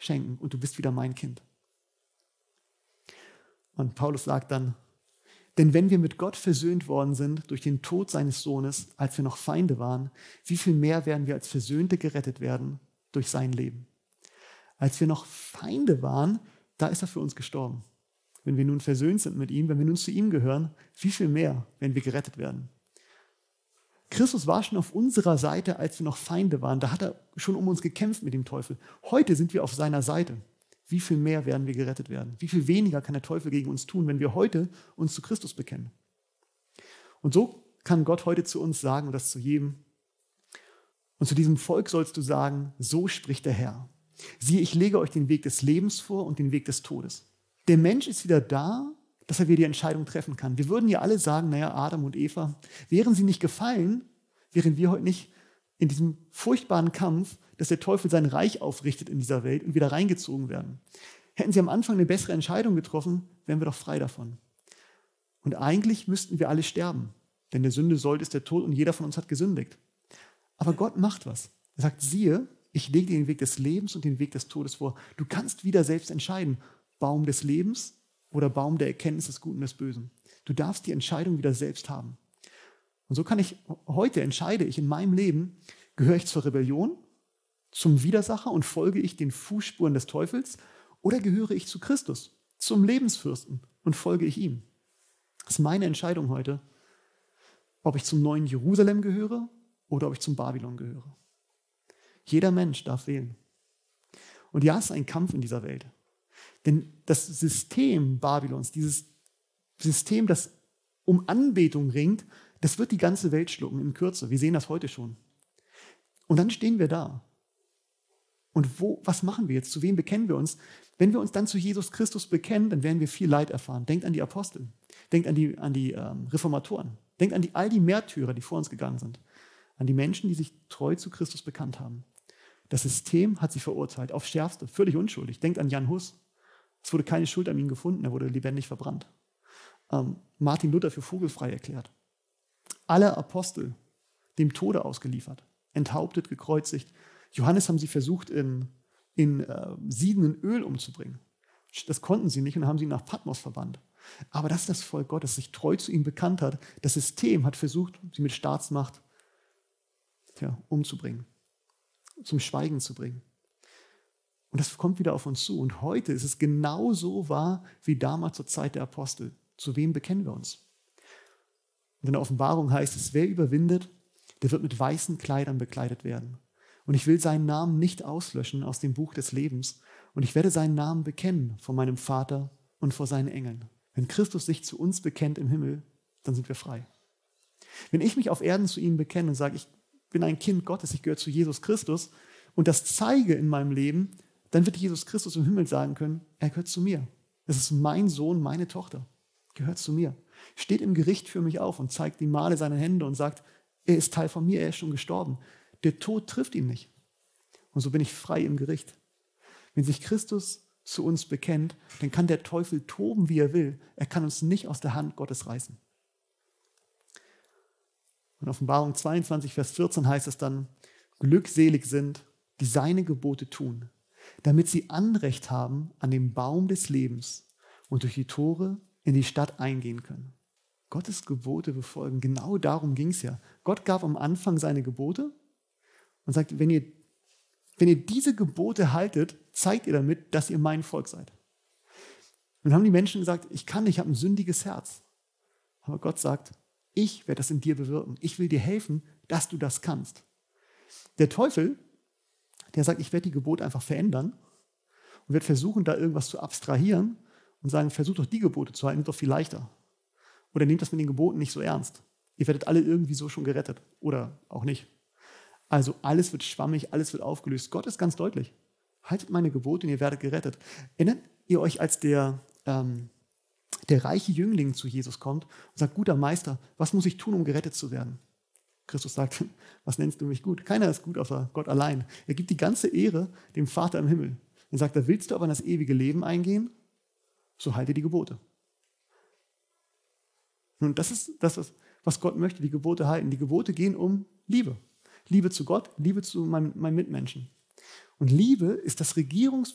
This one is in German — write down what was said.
schenken und du bist wieder mein Kind. Und Paulus sagt dann, denn wenn wir mit Gott versöhnt worden sind durch den Tod seines Sohnes, als wir noch Feinde waren, wie viel mehr werden wir als Versöhnte gerettet werden durch sein Leben? Als wir noch Feinde waren, da ist er für uns gestorben. Wenn wir nun versöhnt sind mit ihm, wenn wir nun zu ihm gehören, wie viel mehr werden wir gerettet werden? Christus war schon auf unserer Seite, als wir noch Feinde waren. Da hat er schon um uns gekämpft mit dem Teufel. Heute sind wir auf seiner Seite. Wie viel mehr werden wir gerettet werden? Wie viel weniger kann der Teufel gegen uns tun, wenn wir heute uns zu Christus bekennen? Und so kann Gott heute zu uns sagen, und das zu jedem. Und zu diesem Volk sollst du sagen, so spricht der Herr. Siehe, ich lege euch den Weg des Lebens vor und den Weg des Todes. Der Mensch ist wieder da, dass er wieder die Entscheidung treffen kann. Wir würden ja alle sagen, naja, Adam und Eva, wären sie nicht gefallen, wären wir heute nicht in diesem furchtbaren Kampf, dass der Teufel sein Reich aufrichtet in dieser Welt und wieder reingezogen werden. Hätten sie am Anfang eine bessere Entscheidung getroffen, wären wir doch frei davon. Und eigentlich müssten wir alle sterben, denn der Sünde sollt ist der Tod und jeder von uns hat gesündigt. Aber Gott macht was. Er sagt, siehe, ich lege dir den Weg des Lebens und den Weg des Todes vor. Du kannst wieder selbst entscheiden, Baum des Lebens oder Baum der Erkenntnis des Guten und des Bösen. Du darfst die Entscheidung wieder selbst haben. Und so entscheide ich in meinem Leben, gehöre ich zur Rebellion, zum Widersacher und folge ich den Fußspuren des Teufels oder gehöre ich zu Christus, zum Lebensfürsten und folge ich ihm. Das ist meine Entscheidung heute, ob ich zum neuen Jerusalem gehöre oder ob ich zum Babylon gehöre. Jeder Mensch darf wählen. Und ja, es ist ein Kampf in dieser Welt. Denn das System Babylons, dieses System, das um Anbetung ringt, das wird die ganze Welt schlucken in Kürze. Wir sehen das heute schon. Und dann stehen wir da. Und was machen wir jetzt? Zu wem bekennen wir uns? Wenn wir uns dann zu Jesus Christus bekennen, dann werden wir viel Leid erfahren. Denkt an die Apostel. Denkt an die Reformatoren. Denkt an all die Märtyrer, die vor uns gegangen sind. An die Menschen, die sich treu zu Christus bekannt haben. Das System hat sie verurteilt, aufs Schärfste, völlig unschuldig. Denkt an Jan Hus. Es wurde keine Schuld an ihm gefunden, er wurde lebendig verbrannt. Martin Luther für vogelfrei erklärt. Alle Apostel dem Tode ausgeliefert, enthauptet, gekreuzigt. Johannes haben sie versucht, in siedendem Öl umzubringen. Das konnten sie nicht und haben sie nach Patmos verbannt. Aber das ist das Volk Gottes, das sich treu zu ihm bekannt hat. Das System hat versucht, sie mit Staatsmacht umzubringen, zum Schweigen zu bringen. Und das kommt wieder auf uns zu. Und heute ist es genauso wahr wie damals zur Zeit der Apostel. Zu wem bekennen wir uns? Und in der Offenbarung heißt es, wer überwindet, der wird mit weißen Kleidern bekleidet werden. Und ich will seinen Namen nicht auslöschen aus dem Buch des Lebens. Und ich werde seinen Namen bekennen vor meinem Vater und vor seinen Engeln. Wenn Christus sich zu uns bekennt im Himmel, dann sind wir frei. Wenn ich mich auf Erden zu ihm bekenne und sage, ich bin ein Kind Gottes, ich gehöre zu Jesus Christus und das zeige in meinem Leben, dann wird Jesus Christus im Himmel sagen können, er gehört zu mir. Das ist mein Sohn, meine Tochter, gehört zu mir. Steht im Gericht für mich auf und zeigt die Male seiner Hände und sagt, er ist Teil von mir, er ist schon gestorben. Der Tod trifft ihn nicht. Und so bin ich frei im Gericht. Wenn sich Christus zu uns bekennt, dann kann der Teufel toben, wie er will. Er kann uns nicht aus der Hand Gottes reißen. In Offenbarung 22, Vers 14 heißt es dann, glückselig sind, die seine Gebote tun, damit sie Anrecht haben an dem Baum des Lebens und durch die Tore in die Stadt eingehen können. Gottes Gebote befolgen, genau darum ging es ja. Gott gab am Anfang seine Gebote und sagt, wenn ihr diese Gebote haltet, zeigt ihr damit, dass ihr mein Volk seid. Und dann haben die Menschen gesagt, ich habe ein sündiges Herz. Aber Gott sagt, ich werde das in dir bewirken. Ich will dir helfen, dass du das kannst. Der Teufel, der sagt, ich werde die Gebote einfach verändern und werde versuchen, da irgendwas zu abstrahieren und sagen, versucht doch die Gebote zu halten, ist doch viel leichter. Oder nehmt das mit den Geboten nicht so ernst. Ihr werdet alle irgendwie so schon gerettet oder auch nicht. Also alles wird schwammig, alles wird aufgelöst. Gott ist ganz deutlich. Haltet meine Gebote und ihr werdet gerettet. Erinnert ihr euch, als der reiche Jüngling zu Jesus kommt und sagt, guter Meister, was muss ich tun, um gerettet zu werden? Christus sagt, was nennst du mich gut? Keiner ist gut außer Gott allein. Er gibt die ganze Ehre dem Vater im Himmel. Er sagt, da willst du aber in das ewige Leben eingehen, so halte die Gebote. Nun, das ist das, was Gott möchte, die Gebote halten. Die Gebote gehen um Liebe. Liebe zu Gott, Liebe zu meinem Mitmenschen. Und Liebe ist das